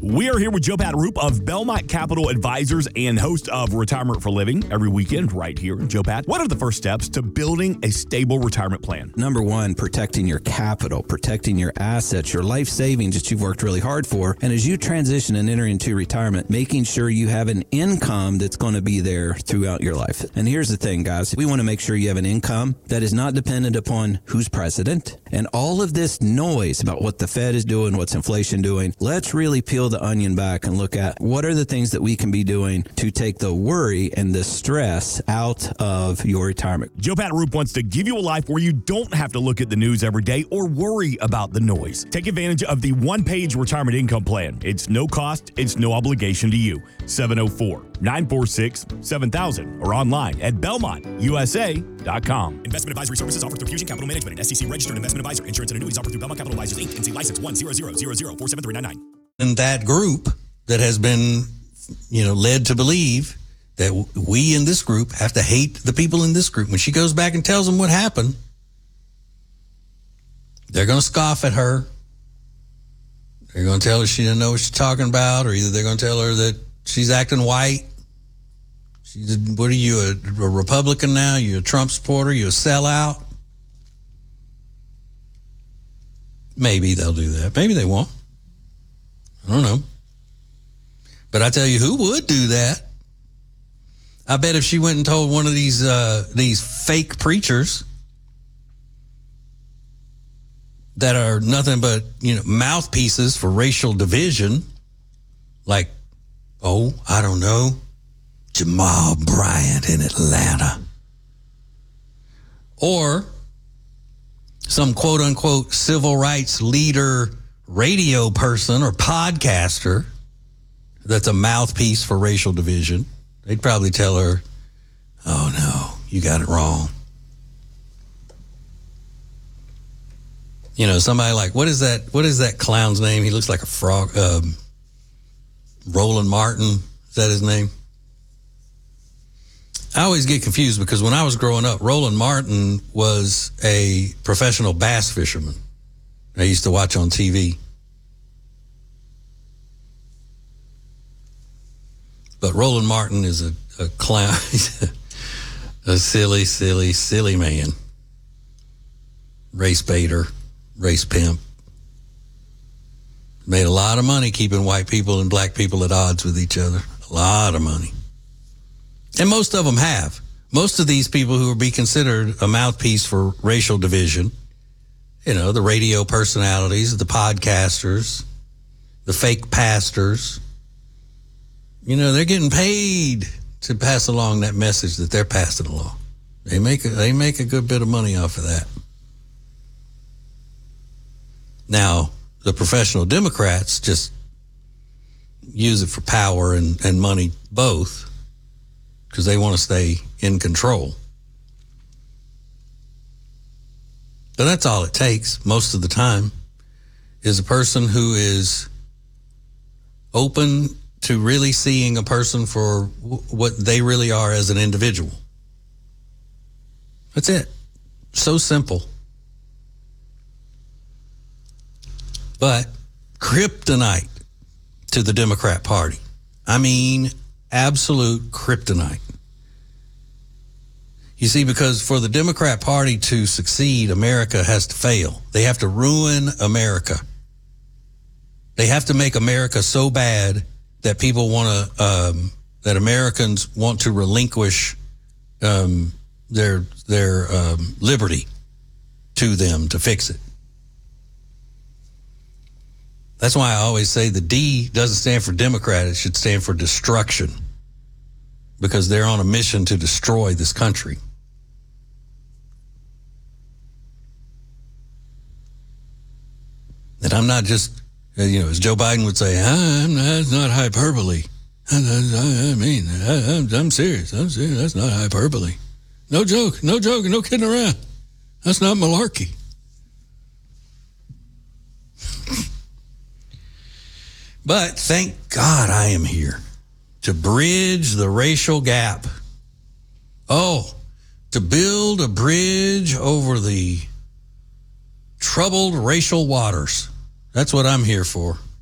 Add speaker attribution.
Speaker 1: We are here with Joe Pat Roop of Belmont Capital Advisors and host of Retirement for Living every weekend right here. Joe Pat, what are the first steps to building a stable retirement plan?
Speaker 2: Number one, protecting your capital, protecting your assets, your life savings that you've worked really hard for. And as you transition and enter into retirement, making sure you have an income that's going to be there throughout your life. And here's the thing, guys. We want to make sure you have an income that is not dependent upon who's president and all of this noise about what the Fed is doing, what's inflation doing. Let's really peel the onion back and look at what are the things that we can be doing to take the worry and the stress out of your retirement.
Speaker 1: Joe Pat Roop wants to give you a life where you don't have to look at the news every day or worry about the noise. Take advantage of the one-page retirement income plan. It's no cost, it's no obligation to you. 704-946-7000 or online at belmontusa.com.
Speaker 3: Investment advisory services offered through Fusion Capital Management, an SEC registered investment advisor. Insurance and annuities offered through Belmont Capital Advisors, Inc., NC license 10000047399.
Speaker 4: And that group that has been, led to believe that we in this group have to hate the people in this group. When she goes back and tells them what happened, they're going to scoff at her. They're going to tell her she didn't know what she's talking about, or either they're going to tell her that she's acting white. What are you, a Republican now? You a Trump supporter? You a sellout? Maybe they'll do that. Maybe they won't. I don't know. But I tell you who would do that. I bet if she went and told one of these fake preachers that are nothing but, mouthpieces for racial division, like, I don't know, Jamal Bryant in Atlanta, or some quote unquote civil rights leader radio person or podcaster that's a mouthpiece for racial division, they'd probably tell her, oh no, you got it wrong. Somebody like, what is that clown's name? He looks like a frog. Roland Martin, is that his name? I always get confused because when I was growing up, Roland Martin was a professional bass fisherman. I used to watch on TV. But Roland Martin is a clown. A silly, silly, silly man. Race baiter, race pimp. Made a lot of money keeping white people and black people at odds with each other. A lot of money. And most of them have. Most of these people who would be considered a mouthpiece for racial division, the radio personalities, the podcasters, the fake pastors, they're getting paid to pass along that message that they're passing along. They make a good bit of money off of that. Now, the professional Democrats just use it for power and money both, because they want to stay in control. But that's all it takes most of the time, is a person who is open to really seeing a person for what they really are as an individual. That's it. So simple. But kryptonite to the Democrat Party. I mean, absolute kryptonite. You see, because for the Democrat Party to succeed, America has to fail. They have to ruin America. They have to make America so bad that people want to, that Americans want to relinquish their liberty to them to fix it. That's why I always say the D doesn't stand for Democrat. It should stand for destruction, because they're on a mission to destroy this country. And I'm not just, as Joe Biden would say, it's not hyperbole. I'm serious. That's not hyperbole. No joke, no kidding around. That's not malarkey. But thank God I am here to bridge the racial gap. To build a bridge over the troubled racial waters. That's what I'm here for.